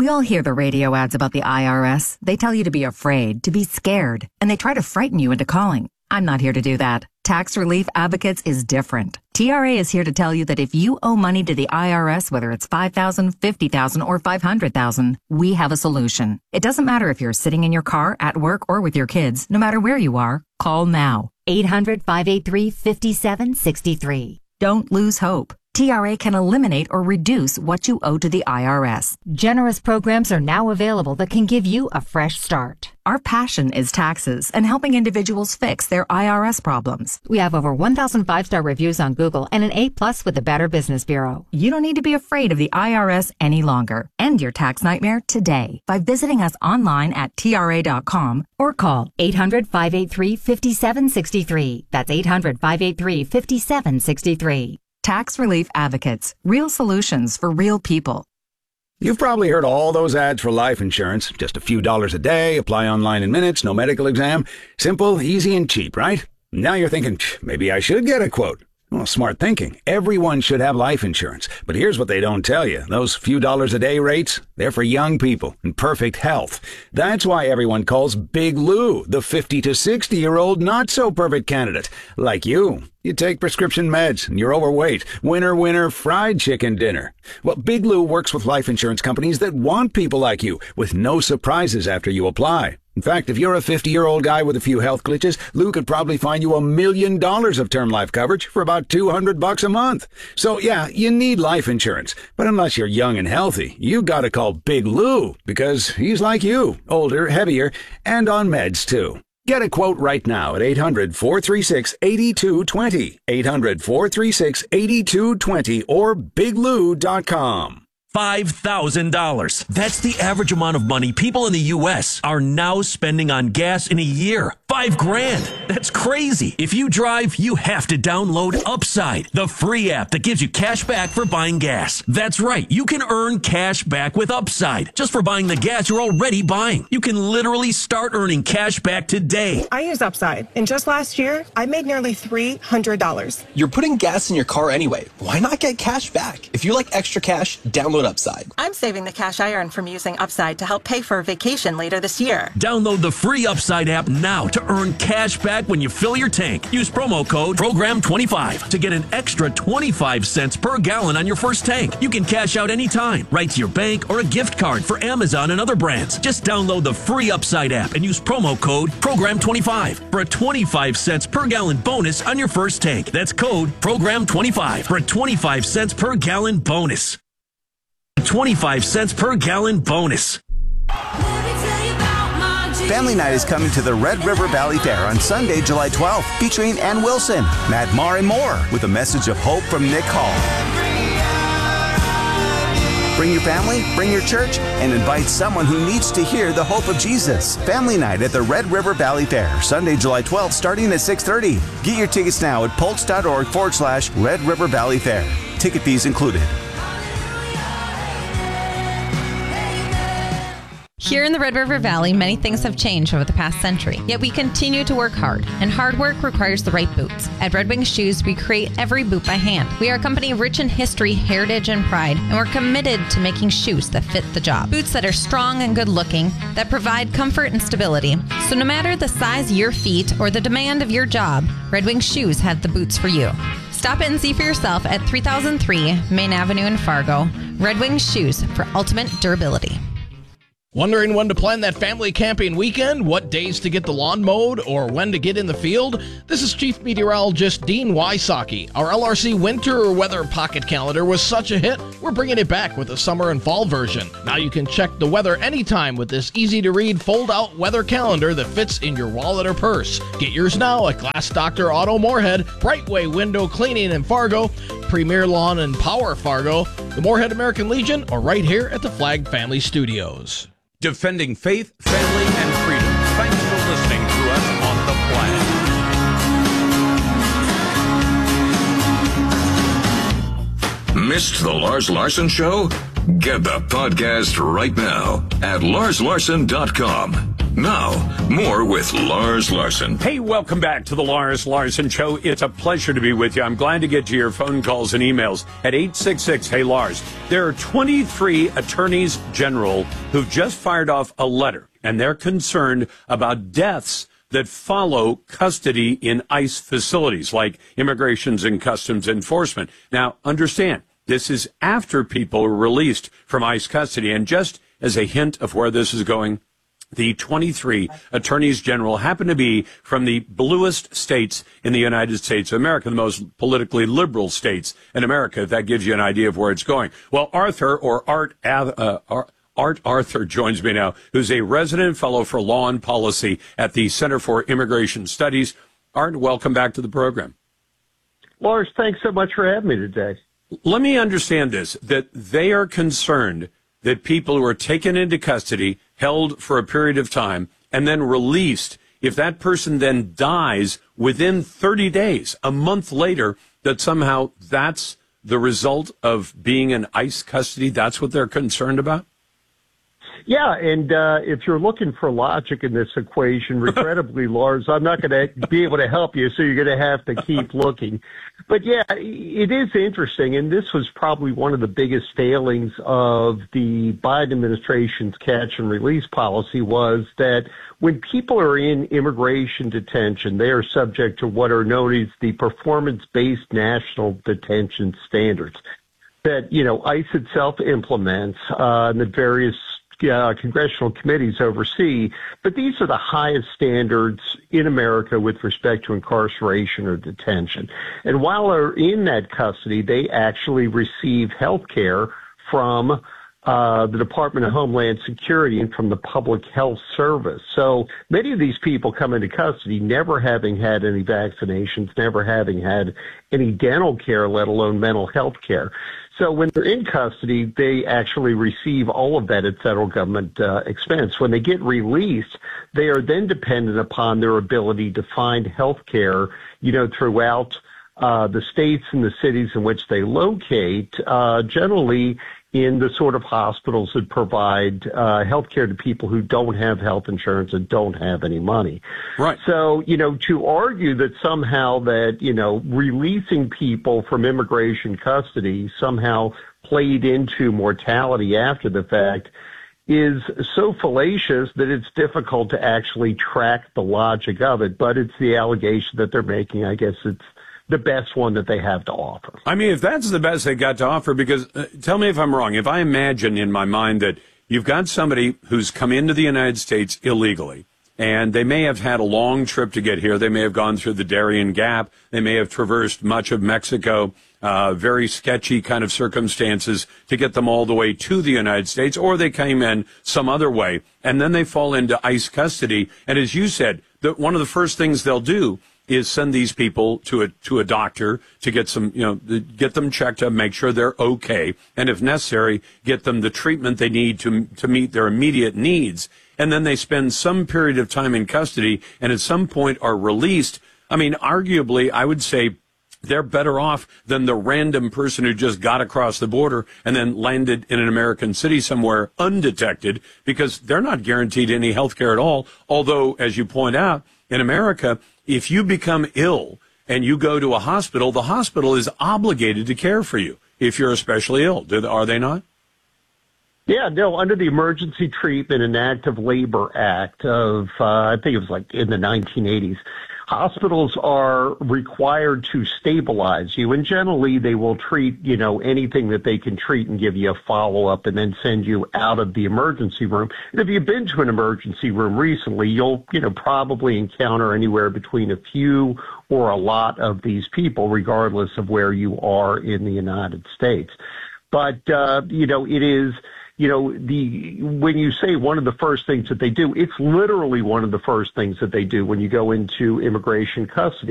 We all hear the radio ads about the IRS. They tell you to be afraid, to be scared, and they try to frighten you into calling. I'm not here to do that. Tax Relief Advocates is different. TRA is here to tell you that if you owe money to the IRS, whether it's $5,000, $50,000, or $500,000, we have a solution. It doesn't matter if you're sitting in your car, at work, or with your kids. No matter where you are, call now. 800-583-5763. Don't lose hope. TRA can eliminate or reduce what you owe to the IRS. Generous programs are now available that can give you a fresh start. Our passion is taxes and helping individuals fix their IRS problems. We have over 1,000 5-star reviews on Google and an A+ with the Better Business Bureau. You don't need to be afraid of the IRS any longer. End your tax nightmare today by visiting us online at TRA.com or call 800-583-5763. That's 800-583-5763. Tax Relief Advocates. Real solutions for real people. You've probably heard all those ads for life insurance. Just a few dollars a day, apply online in minutes, no medical exam. Simple, easy, and cheap, right? Now you're thinking, maybe I should get a quote. Well, smart thinking. Everyone should have life insurance. But here's what they don't tell you. Those few dollars a day rates, they're for young people in perfect health. That's why everyone calls Big Lou the 50 to 60-year-old not-so-perfect candidate. Like you. You take prescription meds and you're overweight. Winner, winner, fried chicken dinner. Well, Big Lou works with life insurance companies that want people like you with no surprises after you apply. In fact, if you're a 50-year-old guy with a few health glitches, Lou could probably find you $1 million of term life coverage for about $200 a month. So yeah, you need life insurance. But unless you're young and healthy, you gotta call Big Lou because he's like you, older, heavier, and on meds too. Get a quote right now at 800-436-8220, 800-436-8220, or biglou.com. $5,000. That's the average amount of money people in the U.S. are now spending on gas in a year. $5,000. That's crazy. If you drive, you have to download Upside, the free app that gives you cash back for buying gas. That's right. You can earn cash back with Upside just for buying the gas you're already buying. You can literally start earning cash back today. I use Upside, and just last year, I made nearly $300. You're putting gas in your car anyway. Why not get cash back? If you like extra cash, download Upside. I'm saving the cash I earn from using Upside to help pay for a vacation later this year. Download the free Upside app now to earn cash back when you fill your tank. Use promo code PROGRAM25 to get an extra 25 cents per gallon on your first tank. You can cash out anytime, right to your bank or a gift card for Amazon and other brands. Just download the free Upside app and use promo code PROGRAM25 for a 25 cents per gallon bonus on your first tank. That's code PROGRAM25 for a 25 cents per gallon bonus. 25 cents per gallon bonus. Family Night is coming to the Red River Valley Fair on Sunday, July 12th, featuring Ann Wilson, Matt Maher, and more, with a message of hope from Nick Hall. Bring your family, bring your church, and invite someone who needs to hear the hope of Jesus. Family Night at the Red River Valley Fair, Sunday, July 12th, starting at 6:30. Get your tickets now at pulse.org/Red River Valley Fair. Ticket fees included. Here in the Red River Valley, many things have changed over the past century, yet we continue to work hard, and hard work requires the right boots. At Red Wing Shoes, we create every boot by hand. We are a company rich in history, heritage, and pride, and we're committed to making shoes that fit the job. Boots that are strong and good-looking, that provide comfort and stability. So no matter the size of your feet or the demand of your job, Red Wing Shoes have the boots for you. Stop in and see for yourself at 3003 Main Avenue in Fargo. Red Wing Shoes for ultimate durability. Wondering when to plan that family camping weekend, what days to get the lawn mowed, or when to get in the field? This is Chief Meteorologist Dean Wysocki. Our LRC winter weather pocket calendar was such a hit, we're bringing it back with a summer and fall version. Now you can check the weather anytime with this easy-to-read fold-out weather calendar that fits in your wallet or purse. Get yours now at Glass Doctor Auto Moorhead, Brightway Window Cleaning in Fargo, Premier Lawn and Power Fargo, the Moorhead American Legion, or right here at the Flag Family Studios. Defending faith, family, and freedom. Thanks for listening to us on The Planet. Missed the Lars Larson Show? Get the podcast right now at LarsLarson.com. Now, more with Lars Larson. Hey, welcome back to the Lars Larson Show. It's a pleasure to be with you. I'm glad to get to your phone calls and emails at 866-HEY-LARS. There are 23 attorneys general who've just fired off a letter, and they're concerned about deaths that follow custody in ICE facilities like Immigrations and Customs Enforcement. Now, understand, this is after people are released from ICE custody. And just as a hint of where this is going, the 23 attorneys general happen to be from the bluest states in the United States of America, the most politically liberal states in America. If that gives you an idea of where it's going. Well, Art Arthur joins me now, who's a resident fellow for law and policy at the Center for Immigration Studies. Art, welcome back to the program. Lars, thanks so much for having me today. Let me understand this, that they are concerned that people who are taken into custody, held for a period of time, and then released, if that person then dies within 30 days, a month later, that somehow that's the result of being in ICE custody. That's what they're concerned about? Yeah, and if you're looking for logic in this equation, regrettably, Lars, I'm not going to be able to help you, so you're going to have to keep looking. But yeah, it is interesting, and this was probably one of the biggest failings of the Biden administration's catch and release policy, was that when people are in immigration detention, they are subject to what are known as the performance-based national detention standards that, ICE itself implements, and the various congressional committees oversee, but these are the highest standards in America with respect to incarceration or detention. And while they're in that custody, they actually receive health care from the Department of Homeland Security and from the Public Health Service. So many of these people come into custody never having had any vaccinations, never having had any dental care, let alone mental health care. So when they're in custody, they actually receive all of that at federal government expense. When they get released, they are then dependent upon their ability to find health care, throughout the states and the cities in which they locate, generally in the sort of hospitals that provide health care to people who don't have health insurance and don't have any money. Right. So, to argue that somehow that, releasing people from immigration custody somehow played into mortality after the fact is so fallacious that it's difficult to actually track the logic of it. But it's the allegation that they're making. I guess it's the best one that they have to offer. I mean, if that's the best they got to offer, because tell me if I'm wrong. If I imagine in my mind that you've got somebody who's come into the United States illegally, and they may have had a long trip to get here. They may have gone through the Darien Gap. They may have traversed much of Mexico, very sketchy kind of circumstances to get them all the way to the United States, or they came in some other way, and then they fall into ICE custody. And as you said, one of the first things they'll do is send these people to a doctor to get some, get them checked up, make sure they're okay, and if necessary, get them the treatment they need to meet their immediate needs. And then they spend some period of time in custody, and at some point are released. I mean, arguably, I would say they're better off than the random person who just got across the border and then landed in an American city somewhere undetected, because they're not guaranteed any health care at all. Although, as you point out, in America, if you become ill and you go to a hospital, the hospital is obligated to care for you if you're especially ill. Are they not? Yeah, no, under the Emergency Treatment and Active Labor Act of, I think it was like in the 1980s, hospitals are required to stabilize you, and generally they will treat, anything that they can treat and give you a follow-up and then send you out of the emergency room. And if you've been to an emergency room recently, you'll, probably encounter anywhere between a few or a lot of these people, regardless of where you are in the United States. But, it is, when you say one of the first things that they do, it's literally one of the first things that they do when you go into immigration custody.